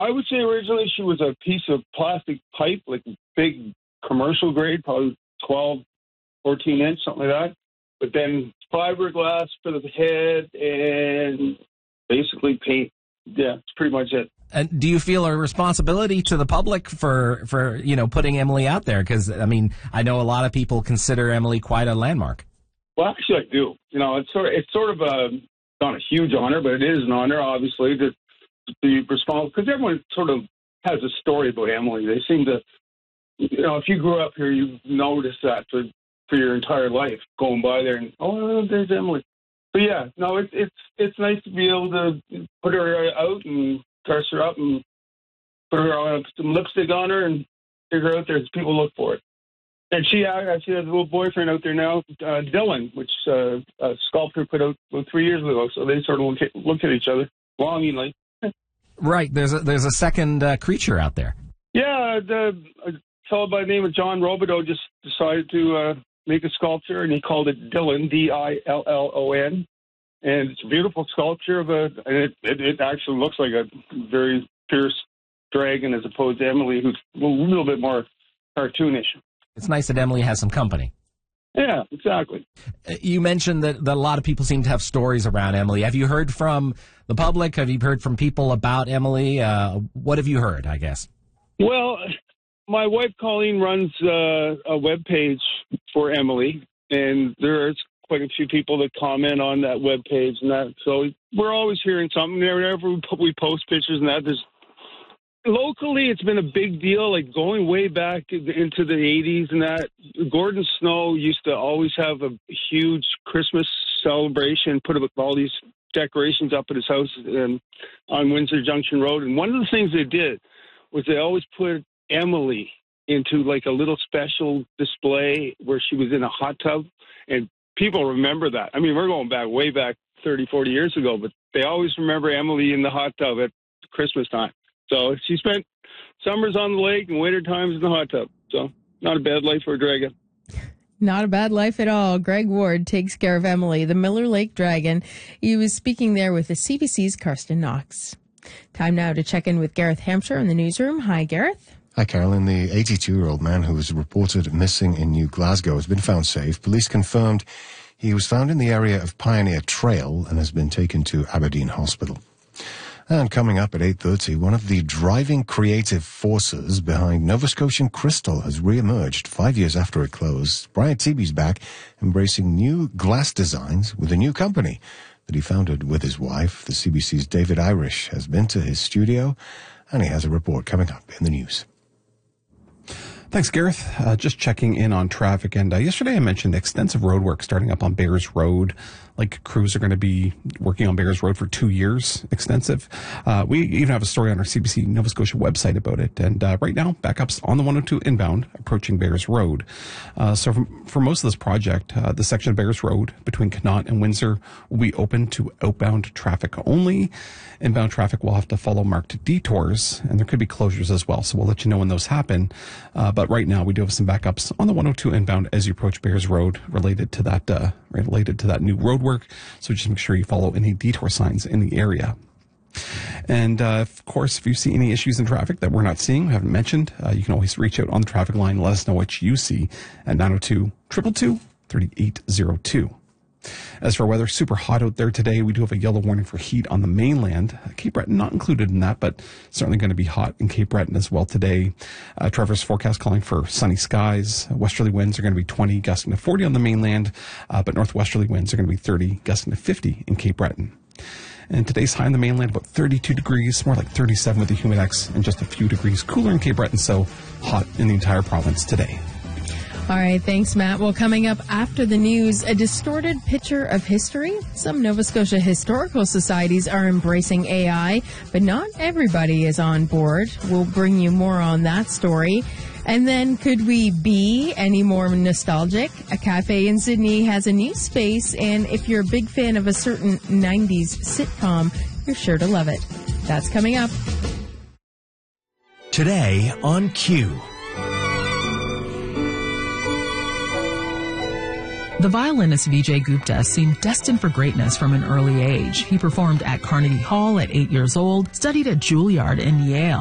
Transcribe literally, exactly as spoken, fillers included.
I would say originally she was a piece of plastic pipe, like big commercial grade, probably twelve, fourteen inch, something like that. But then fiberglass for the head and basically paint. Yeah, that's pretty much it. And do you feel a responsibility to the public for, for you know, putting Emily out there? Because, I mean, I know a lot of people consider Emily quite a landmark. Well, actually, I do. You know, it's sort of, it's sort of a, not a huge honor, but it is an honor, obviously, to be responsible. Because everyone sort of has a story about Emily. They seem to, you know, if you grew up here, you notice that for, for your entire life, going by there and, oh, there's Emily. But yeah, no, it's it's it's nice to be able to put her out and dress her up and put her on some lipstick on her and take her out there as people look for it. And she actually has a little boyfriend out there now, uh, Dylan, which uh, a sculptor put out about three years ago. So they sort of look at, look at each other longingly. Right. There's a, there's a second uh, creature out there. Yeah, the, a fellow by the name of John Robideau just decided to uh, make a sculpture, and he called it Dillon, D I L L O N. And it's a beautiful sculpture of a, and it, it, it actually looks like a very fierce dragon as opposed to Emily, who's a little bit more cartoonish. It's nice that Emily has some company. Yeah, exactly. You mentioned that, that a lot of people seem to have stories around Emily. Have you heard from the public? Have you heard from people about Emily? Uh, what have you heard, I guess? Well, my wife, Colleen, runs uh, a web page for Emily, and there's quite a few people that comment on that web page and that. So we're always hearing something. Whenever we post pictures and that, there's locally, it's been a big deal, like going way back into the eighties and that. Gordon Snow used to always have a huge Christmas celebration, put up all these decorations up at his house um, on Windsor Junction Road. And one of the things they did was they always put Emily into like a little special display where she was in a hot tub. And people remember that. I mean, we're going back way back thirty, forty years ago, but they always remember Emily in the hot tub at Christmas time. So she spent summers on the lake and winter times in the hot tub. So not a bad life for a dragon. Not a bad life at all. Greg Ward takes care of Emily, the Miller Lake Dragon. He was speaking there with the C B C's Karsten Knox. Time now to check in with Gareth Hampshire in the newsroom. Hi, Gareth. Hi, Carolyn. The eighty-two-year-old man who was reported missing in New Glasgow has been found safe. Police confirmed he was found in the area of Pioneer Trail and has been taken to Aberdeen Hospital. And coming up at eight thirty, one of the driving creative forces behind Nova Scotian Crystal has re-emerged five years after it closed. Brian Teeby's back, embracing new glass designs with a new company that he founded with his wife. The C B C's David Irish has been to his studio, and he has a report coming up in the news. Thanks, Gareth. Uh, just checking in on traffic. And uh, yesterday I mentioned extensive road work starting up on Bayers Road. Like crews are going to be working on Bayers Road for two years, extensive. Uh, we even have a story on our C B C Nova Scotia website about it. And uh, right now, backups on the one oh two inbound approaching Bayers Road. Uh, so for, for most of this project, uh, the section of Bayers Road between Connaught and Windsor will be open to outbound traffic only. Inbound traffic will have to follow marked detours, and there could be closures as well. So we'll let you know when those happen. Uh, but right now, we do have some backups on the one oh two inbound as you approach Bayers Road related to that, uh, related to that new road work. So just make sure you follow any detour signs in the area. And, uh, of course, if you see any issues in traffic that we're not seeing, we haven't mentioned, uh, you can always reach out on the traffic line and let us know what you see at nine oh two, two two two, three eight oh two. As for weather, super hot out there today. We do have a yellow warning for heat on the mainland. Cape Breton not included in that, but certainly going to be hot in Cape Breton as well today. Uh, Trevor's forecast calling for sunny skies. Westerly winds are going to be twenty, gusting to forty on the mainland, uh, but northwesterly winds are going to be thirty, gusting to fifty in Cape Breton. And today's high on the mainland, about thirty-two degrees, more like thirty-seven with the humidex, and just a few degrees cooler in Cape Breton, so hot in the entire province today. All right, thanks, Matt. Well, coming up after the news, a distorted picture of history. Some Nova Scotia historical societies are embracing A I, but not everybody is on board. We'll bring you more on that story. And then, could we be any more nostalgic? A cafe in Sydney has a new space, and if you're a big fan of a certain nineties sitcom, you're sure to love it. That's coming up. Today on Q. The violinist Vijay Gupta seemed destined for greatness from an early age. He performed at Carnegie Hall at eight years old, studied at Juilliard and Yale.